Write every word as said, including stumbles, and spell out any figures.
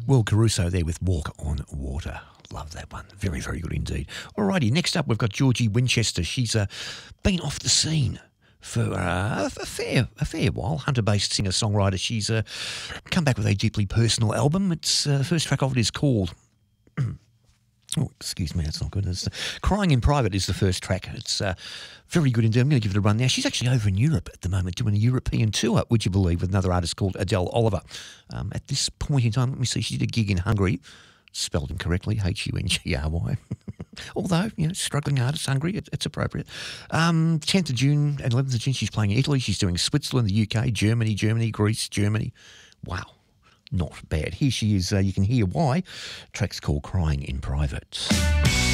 Will Caruso there with Walk on Water. Love that one. Very, very good indeed. Alrighty, next up we've got Georgie Winchester. She's uh, been off the scene for uh, a fair a fair while. Hunter-based singer-songwriter. She's uh, come back with a deeply personal album. Its uh, first track of it is called... Oh, excuse me, that's not good. It's, uh, Crying in Private is the first track. It's uh, very good indeed. I'm going to give it a run now. She's actually over in Europe at the moment doing a European tour, would you believe, with another artist called Adele Oliver. Um, at this point in time, let me see, she did a gig in Hungary, spelled incorrectly, H U N G R Y. Although, you know, struggling artist, Hungary, it, it's appropriate. Um, tenth of June and eleventh of June, she's playing in Italy. She's doing Switzerland, the U K, Germany, Germany, Greece, Germany. Wow. Not bad. Here she is. Uh, you can hear why. Track's called Crying in Private.